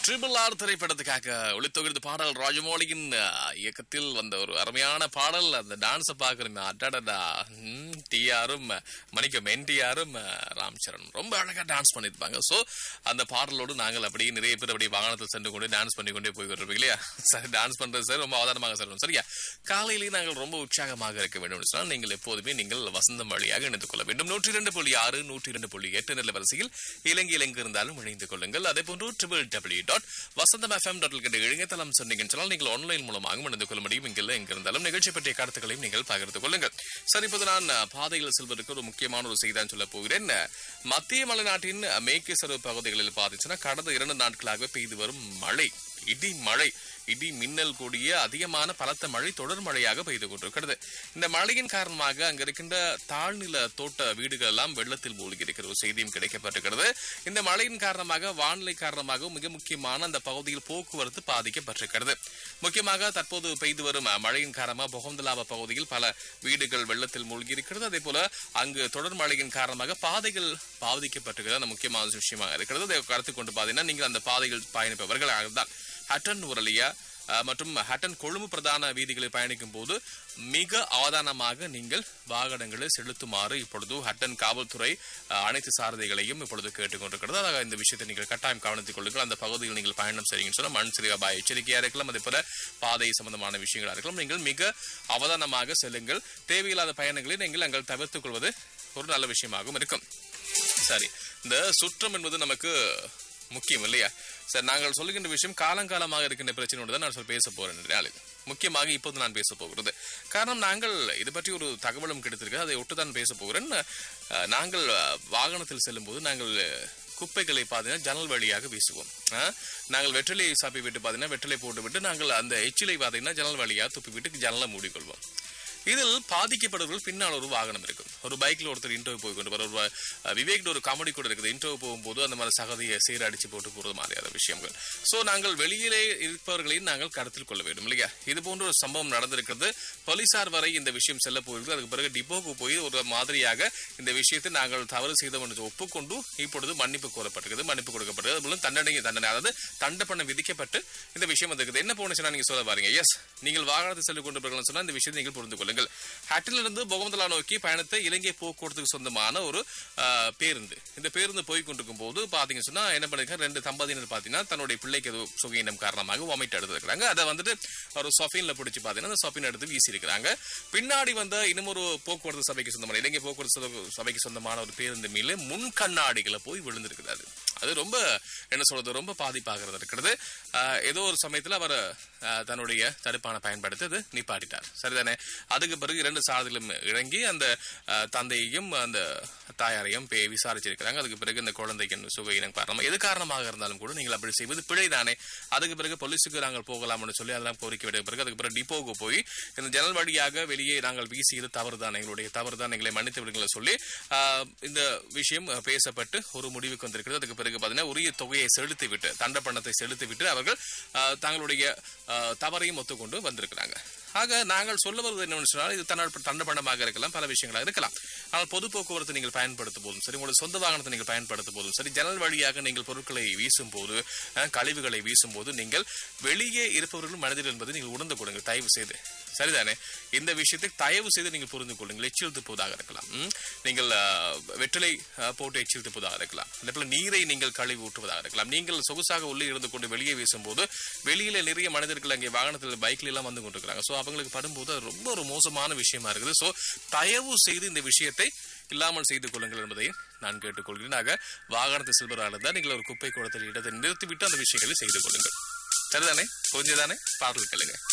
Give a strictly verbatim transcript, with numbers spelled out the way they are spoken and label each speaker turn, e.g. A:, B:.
A: Triple R திரைப்படத்துக்காக ஒளித்தொகுந்த பாடல் ராஜமௌலியின் இயக்கத்தில் வந்த ஒரு அருமையான பாடல். அந்த டான்ஸை பார்க்குறேன் அட்டாடா டிஆரும் மணிக்கம் என்டிஆரும் ராம் சரண் ரொம்ப அழகா டான்ஸ் பண்ணியிருப்பாங்க. ஸோ அந்த பாடலோடு நாங்கள் அப்படியே நிறைய பேர் அப்படியே வாகனத்தில் சென்று கொண்டு டான்ஸ் பண்ணி கொண்டே போய் வருவோம் இல்லையா? சரி, டான்ஸ் பண்றது சார் ரொம்ப அவதானமாக சொல்லணும் சரியா? காலையிலேயே நாங்கள் ரொம்ப உற்சாகமாக இருக்க வேண்டும் சொன்னால் நீங்கள் எப்போதுமே நீங்கள் வசந்தம் வழியாக இணைந்து கொள்ள வேண்டும். நூற்றி இரண்டு புள்ளி ஆறு நூற்றி இரண்டு புள்ளி எட்டு நில வரிசையில் இலங்கையில் எங்கு இருந்தாலும் இணைந்து கொள்ளுங்கள். அதே போன்று ட்ரிபிள் டபிள்யூ டாட் வசந்தம் எஃப்எம் டாட் என்ற இணையதளம் சொன்னீங்கன்னு சொன்னால் நீங்கள் ஆன்லைன் மூலமாக இணைந்து கொள்ள முடியும். இங்கே எங்க இருந்தாலும் நிகழ்ச்சி பற்றிய கருத்துக்களையும் நீங்கள் பகிர்ந்து கொள்ளுங்கள். சரி, இப்போது நான் பாதையில் செல்வதற்கு ஒரு முக்கியமான ஒரு செய்திதான் சொல்ல போகிறேன். மத்திய மலைநாட்டின் மேற்கு சருவ பகுதிகளில் பாதிச்சுன்னா கடந்த இரண்டு நாட்களாக பெய்து வரும் மழை, இடி மழை, இடி மின்னல் கூடிய அதிகமான பலத்த மழை தொடர் மழையாக பெய்து கொண்டிருக்கிறது. இந்த மழையின் காரணமாக அங்க இருக்கின்ற தாழ்நில தோட்ட வீடுகள் எல்லாம் வெள்ளத்தில் மூழ்கி இருக்கிற ஒரு செய்தியும் கிடைக்கப்பட்டிருக்கிறது. இந்த மழையின் காரணமாக வானிலை காரணமாக மிக முக்கியமான அந்த பகுதியில் போக்குவரத்து பாதிக்கப்பட்டிருக்கிறது. முக்கியமாக தற்போது பெய்து வரும் மழையின் காரணமாக பொகந்தலாவ பகுதியில் பல வீடுகள் வெள்ளத்தில் மூழ்கி இருக்கிறது. அதே போல அங்கு தொடர் மழையின் காரணமாக பாதைகள் பாதிக்கப்பட்டிருக்கிறது. அந்த முக்கியமான விஷயமாக இருக்கிறது. அதை கருத்து கொண்டு பார்த்தீங்கன்னா நீங்கள் அந்த பாதைகள் பயணிப்பவர்கள் தான் ஹட்டன் உரலியா மற்றும் ஹட்டன் கொழும்பு பிரதான வீதிகளில் பயணிக்கும் போது மிக அவதானமாக நீங்கள் வாகனங்களை செலுத்துமாறு இப்பொழுது ஹட்டன் காவல்துறை அனைத்து சாரதிகளையும் இப்பொழுது கேட்டுக்கொண்டிருக்கிறது. அதாக இந்த விஷயத்தை நீங்கள் கட்டாயம் கவனித்துக் கொள்ளுங்கள். அந்த பகுதியில் நீங்கள் பயணம் செய்யுங்கன்னு சொன்னால் மண் சரிவு அபாய எச்சரிக்கையா இருக்கலாம். அதே போல பாதை சம்பந்தமான விஷயங்களா இருக்கலாம். நீங்கள் மிக அவதானமாக செல்லுங்கள். தேவையில்லாத பயணங்களை நீங்கள் அங்கே தவிர்த்துக் கொள்வது ஒரு நல்ல விஷயமாகவும் இருக்கும். சரி, இந்த சுற்றம் என்பது நமக்கு முக்கியம் இல்லையா? சார், நாங்கள் சொல்லுகின்ற விஷயம் காலங்காலமாக இருக்கின்ற பிரச்சனையோடு தான் நான் பேச போறேன். முக்கியமாக இப்போது நான் பேச போகிறது காரணம் நாங்கள் இது பற்றி ஒரு தகவலும் கிடைத்திருக்கு. அதை ஒட்டுதான் பேச போகிறேன். நாங்கள் வாகனத்தில் செல்லும் போது நாங்கள் குப்பைகளை பார்த்தீங்கன்னா ஜன்னல் வழியாக வீசுவோம். நாங்கள் வெற்றிலை சாப்பி விட்டு பார்த்தீங்கன்னா வெற்றிலை போட்டு விட்டு நாங்கள் அந்த எச்சிலை பார்த்தீங்கன்னா ஜன்னல் வழியாக துப்பி விட்டு ஜன்னலை மூடிக்கொள்வோம். இதில் பாதிக்கப்படுவர்கள் பின்னால் ஒரு வாகனம் இருக்கும். ஒரு பைக்ல ஒருத்தர் இன்டர்வியூ போய் கொண்டு வர ஒரு விவேக் ஒரு காமெடி கூட இருக்குது. இன்டர்வியூ போகும்போது அந்த மாதிரி சகதியை சீர அடிச்சு போட்டு போறது மாதிரியான விஷயங்கள். சோ நாங்கள் வெளியிலே இருப்பவர்களையும் நாங்கள் கருத்தில் கொள்ள வேண்டும் இல்லையா? இது போன்ற ஒரு சம்பவம் நடந்திருக்கிறது. போலீசார் வரை இந்த விஷயம் செல்ல போகிறது. அதுக்கு பிறகு டிப்போக்கு போய் ஒரு மாதிரியாக இந்த விஷயத்தை நாங்கள் தவறு செய்தோம் என்று ஒப்புக்கொண்டு இப்பொழுது மன்னிப்பு கோரப்பட்டிருக்கிறது, மன்னிப்பு கொடுக்கப்பட்டது. அது மூலம் தண்டனை தண்டனை அதாவது தண்டனை விதிக்கப்பட்டு இந்த விஷயம் வந்திருக்குது. என்ன போனுச்சுன்னா நீங்க சொல்ல பாருங்க. எஸ், நீங்கள் வாகனத்தை செல்ல கொண்டு சொன்னா இந்த விஷயத்தை நீங்கள் புரிந்து கொள்ளுங்கள். ஹட்டிலிருந்து பொகமந்தலா நோக்கி பயணத்தை இலங்கை போக்குவரத்துக்கு சொந்தமான ஒரு பேருந்து இந்த பேருந்து போய் கொண்டிருக்கும் போது பாத்தீங்கன்னு சொன்னா என்ன பண்ணிருக்காங்க, ரெண்டு தம்பதியினர் பாத்தீங்கன்னா தன்னுடைய பிள்ளைக்கு ஏதோ சுகையினம் காரணமாக வாமிட் எடுத்துருக்காங்க. அதை வந்துட்டு ஒரு சொஃபின்ல பிடிச்சி பாத்தீங்கன்னா அந்த சொஃபின் எடுத்து வீசி இருக்கிறாங்க. பின்னாடி வந்த இன்னும் ஒரு போக்குவரத்து சபைக்கு சொந்தமான இலங்கை போக்குவரத்து சபைக்கு சொந்தமான ஒரு பேருந்து மீது முன் கண்ணாடிகளை போய் விழுந்திருக்கிறது. அது ரொம்ப என்ன சொல்றது ரொம்ப பாதிப்பாகிறது இருக்கிறது. ஏதோ ஒரு சமயத்துல அவர் தன்னுடைய தடுப்பான பயன்படுத்தி அது நிப்பாட்டிட்டார். சரிதானே? அதுக்கு பிறகு இரண்டு சாரதிகளும் இறங்கி அந்த தந்தையையும் அந்த தாயாரையும் விசாரிச்சிருக்கிறாங்க. அதுக்கு பிறகு இந்த குழந்தைக்கு சுகையினம் காரணம் எது காரணமாக இருந்தாலும் கூட நீங்கள் அப்படி செய்வது பிழைதானே. அதுக்கு பிறகு போலீஸுக்கு நாங்கள் போகலாம்னு சொல்லி அதெல்லாம் கோரிக்கை விட பிறகு அதுக்கு பிறகு டிப்போவுக்கு போய் இந்த ஜன்னல் வழியாக வெளியே நாங்கள் வீசியது தவறுதான், எங்களுடைய தவறுதான், எங்களை மன்னித்து விடுங்களை சொல்லி இந்த விஷயம் பேசப்பட்டு ஒரு முடிவுக்கு வந்திருக்கிறது. அதுக்கு பிறகு பார்த்தீங்கன்னா உரிய தொகையை செலுத்தி விட்டு தண்ட பணத்தை செலுத்தி விட்டு அவர்கள் தங்களுடைய தவறையும் ஒத்துக்கொண்டு வந்திருக்கிறாங்க. ஆக நாங்கள் சொல்ல வருவது என்னன்னு சொன்னால் இது தண்ட பணமாக இருக்கலாம், பல விஷயங்களாக இருக்கலாம். ஆனால் பொது போக்குவரத்து நீங்கள் பயன்படுத்தும் போதும் சரி, உங்களுடைய சொந்த வாகனத்தை நீங்கள் பயன்படுத்தும் போதும் சரி, ஜன்னல் வழியாக நீங்கள் பொருட்களை வீசும் போது கழிவுகளை வீசும் போது நீங்கள் வெளியே இருப்பவர்கள் மனதில் என்பதை நீங்கள் உணர்ந்து கொடுங்கள் தயவு செய்து. சரிதானே? இந்த விஷயத்தை தயவு செய்து நீங்கள் புரிந்து கொள்ளுங்கள். எச்சில் துப்புவதாக இருக்கலாம், நீங்கள் வெற்றிலை போட்டு எச்சில் துப்புவதாக இருக்கலாம், அதே போல நீரை நீங்கள் கழுவி ஊற்றுவதாக இருக்கலாம். நீங்கள் சொகுசாக உள்ளே இருந்து கொண்டு வெளியே வீசும் போது வெளியில நிறைய மனிதர்கள் அங்கே வாகனத்தில் பைக்ல எல்லாம் வந்து கொண்டிருக்கிறாங்க. சோ அவங்களுக்கு படும்போது அது ரொம்ப ஒரு மோசமான விஷயமா இருக்குது. சோ தயவு செய்து இந்த விஷயத்தை இல்லாமல் செய்து கொள்ளுங்கள் என்பதை நான் கேட்டுக்கொள்கிறேன். ஆக வாகனத்தை செல்வராக தான் நீங்கள் ஒரு குப்பை கூடத்தில் இடத்தை நிறுத்திவிட்டு அந்த விஷயங்களை செய்து கொள்ளுங்கள். சரிதானே? புரிஞ்சதானே? பாடல் கேளுங்க.